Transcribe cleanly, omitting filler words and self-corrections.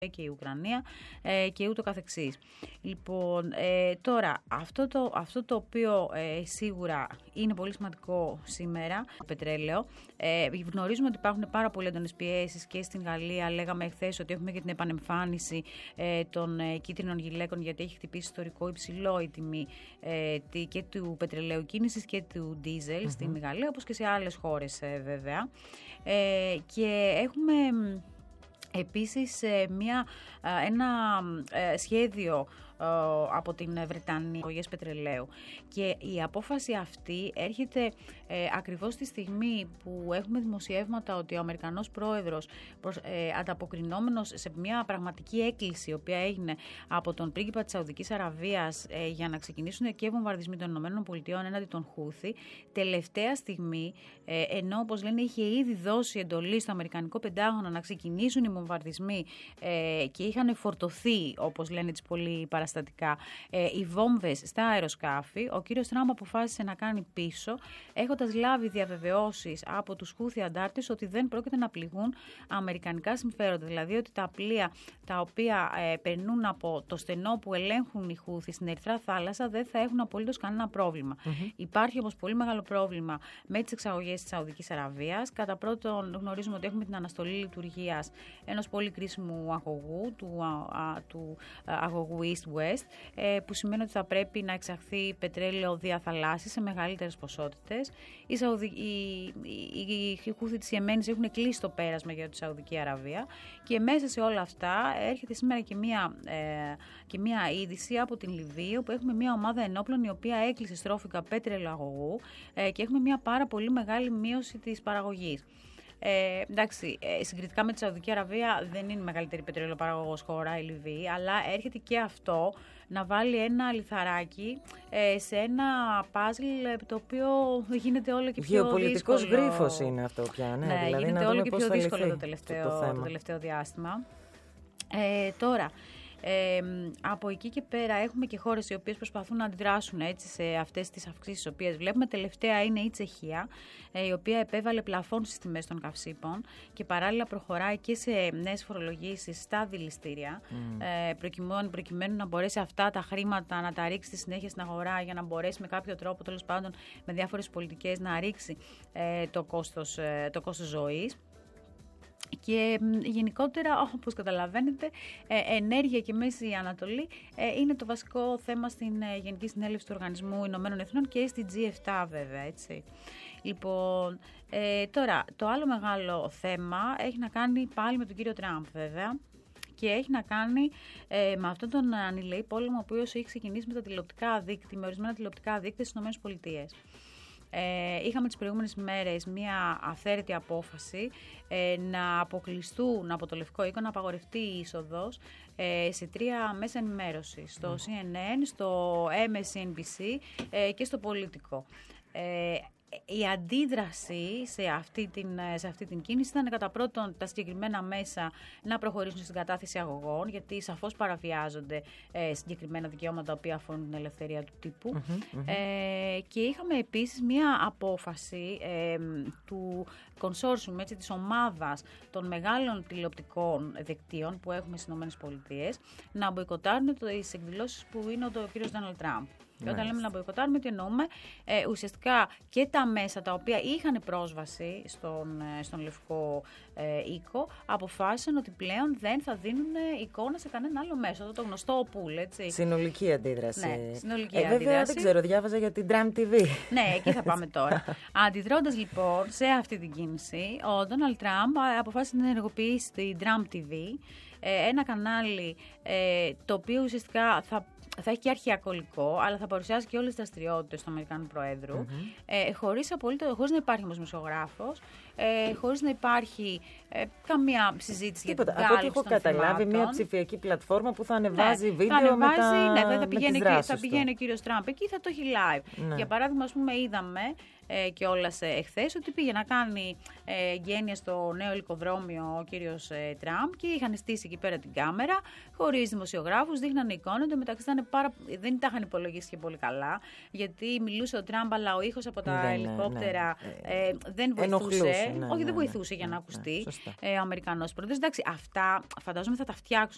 και η Ουκρανία και ούτω καθεξής. Λοιπόν, τώρα, αυτό το οποίο σίγουρα είναι πολύ σημαντικό σήμερα, το πετρέλαιο, γνωρίζουμε ότι υπάρχουν πάρα πολλές έντονες πιέσεις και στην Γαλλία. Λέγαμε χθες ότι έχουμε και την επανεμφάνιση των κίτρινων γυλαίκων, γιατί έχει χτυπήσει ιστορικό υψηλό η τιμή και του πετρελαίου κίνησης και του ντίζελ στην Γαλλία, όπως και σε άλλες χώρες βέβαια. Και έχουμε επίσης ένα σχέδιο από την Βρετανία πετρελαίου. Και η απόφαση αυτή έρχεται ακριβώς στη στιγμή που έχουμε δημοσιεύματα ότι ο Αμερικανός πρόεδρος, ανταποκρινόμενος σε μια πραγματική έκκληση η οποία έγινε από τον πρίγκιπα της Σαουδικής Αραβίας για να ξεκινήσουν και βομβαρδισμοί των ΗΠΑ έναντι των Χούθη, τελευταία στιγμή, ενώ όπως λένε είχε ήδη δώσει εντολή στο Αμερικανικό Πεντάγωνο να ξεκινήσουν οι βομβαρδισμοί και είχαν φορτωθεί, όπως λένε έτσι πολύ παραστατικά, οι βόμβες στα αεροσκάφη, ο κύριος Τραμπ αποφάσισε να κάνει πίσω, έχοντας λάβει διαβεβαιώσεις από τους Χούθη αντάρτες ότι δεν πρόκειται να πληγούν αμερικανικά συμφέροντα. Δηλαδή ότι τα πλοία τα οποία περνούν από το στενό που ελέγχουν οι Χούθη στην Ερυθρά Θάλασσα δεν θα έχουν απολύτως κανένα πρόβλημα. Υπάρχει όμως πολύ μεγάλο πρόβλημα με τις εξαγωγές της Σαουδικής Αραβίας. Κατά πρώτον, γνωρίζουμε ότι έχουμε την αναστολή λειτουργίας ενός πολύ κρίσιμου αγωγού, του αγωγού East-West, που σημαίνει ότι θα πρέπει να εξαχθεί πετρέλαιο δια θαλάσσης σε μεγαλύτερες ποσότητες. Οι Χούθη της Ιεμένης έχουν κλείσει το πέρασμα για τη Σαουδική Αραβία και μέσα σε όλα αυτά έρχεται σήμερα και μία είδηση από την Λιβύη, όπου έχουμε μία ομάδα ενόπλων η οποία έκλεισε στρόφικα πέτρελαιο αγωγού και έχουμε μία πάρα πολύ μεγάλη μείωση της παραγωγής. Εντάξει, συγκριτικά με τη Σαουδική Αραβία δεν είναι η μεγαλύτερη πετρελαιοπαραγωγός χώρα η Λιβύη, αλλά έρχεται και αυτό να βάλει ένα λιθαράκι σε ένα πάζλ το οποίο γίνεται όλο και πιο δύσκολο. Γεωπολιτικός γρίφος είναι αυτό πια, ναι, δηλαδή γίνεται όλο και πιο δύσκολο το τελευταίο διάστημα. Τώρα, από εκεί και πέρα έχουμε και χώρες οι οποίες προσπαθούν να αντιδράσουν έτσι σε αυτές τις αυξήσεις τις οποίες βλέπουμε. Τελευταία είναι η Τσεχία, η οποία επέβαλε πλαφόν στις τιμές των καυσίμων και παράλληλα προχωράει και σε νέες φορολογήσεις στα δηληστήρια, προκειμένου να μπορέσει αυτά τα χρήματα να τα ρίξει στη συνέχεια στην αγορά, για να μπορέσει με κάποιο τρόπο, τέλος πάντων με διάφορες πολιτικές, να ρίξει το κόστος ζωής. Και γενικότερα, όπως καταλαβαίνετε, ενέργεια και Μέση Ανατολή είναι το βασικό θέμα στην Γενική Συνέλευση του Οργανισμού Ηνωμένων Εθνών και στη G7 βέβαια, έτσι. Λοιπόν, τώρα, το άλλο μεγάλο θέμα έχει να κάνει πάλι με τον κύριο Τραμπ βέβαια και έχει να κάνει με αυτόν τον ανηλεή πόλεμο ο οποίος έχει ξεκινήσει με τα τηλεοπτικά δίκτυα, με ορισμένα τηλεοπτικά δίκτυα στις ΗΠΑ. Είχαμε τις προηγούμενες μέρες μία αυθαίρετη απόφαση να αποκλειστούν από το Λευκό Οίκο, να απαγορευτεί η είσοδος σε 3 μέσα ενημέρωσης, στο CNN, στο MSNBC και στο Πολιτικό. Η αντίδραση σε αυτή την κίνηση ήταν κατά πρώτον τα συγκεκριμένα μέσα να προχωρήσουν στην κατάθεση αγωγών, γιατί σαφώς παραβιάζονται συγκεκριμένα δικαιώματα τα οποία αφορούν την ελευθερία του τύπου. Και είχαμε επίσης μία απόφαση του consortium, έτσι, της ομάδας των μεγάλων τηλεοπτικών δικτύων που έχουμε στις ΗΠΑ να μποϊκοτάρουν τις εκδηλώσεις που είναι ο κύριος Ντόναλντ Τραμπ. Και όταν λέμε να μποϊκοτάρουμε, τι εννοούμε? Ουσιαστικά και τα μέσα τα οποία είχαν πρόσβαση στον Λευκό Οίκο αποφάσισαν ότι πλέον δεν θα δίνουν εικόνα σε κανένα άλλο μέσο. Αυτό το γνωστό πουλ, έτσι. Συνολική αντίδραση. Ναι, συνολική αντίδραση. Βέβαια, δεν ξέρω, διάβαζα για την Trump TV. Ναι, εκεί θα πάμε τώρα. Αντιδρώντας λοιπόν σε αυτή την κίνηση, ο Ντόναλντ Τραμπ αποφάσισε να ενεργοποιήσει την Trump TV, ένα κανάλι το οποίο ουσιαστικά θα έχει και αρχαιακό υλικό, αλλά θα παρουσιάζει και όλες τις δραστηριότητες του Αμερικανού Προέδρου, χωρίς να υπάρχει όμως δημοσιογράφος, χωρίς να υπάρχει καμία συζήτηση για την κάλυψη των από ό,τι έχω καταλάβει, μια ψηφιακή πλατφόρμα που θα ανεβάζει βίντεο θα πηγαίνει ο κύριος Τραμπ εκεί, θα το έχει live. Για παράδειγμα, ας πούμε, είδαμε κιόλας εχθές ότι πήγε να κάνει γένεια στο νέο ελικοδρόμιο ο κύριος Τραμπ και είχαν στήσει εκεί πέρα την κάμερα, χωρίς δημοσιογράφους, δείχνανε εικόνες. Μεταξύ δεν τα είχαν υπολογίσει και πολύ καλά, γιατί μιλούσε ο Τραμπ, αλλά ο ήχος από τα ελικόπτερα δεν βοηθούσε. Δεν βοηθούσε για να ακουστεί ο Αμερικανός πρόεδρος. Εντάξει, αυτά φαντάζομαι θα τα φτιάξουν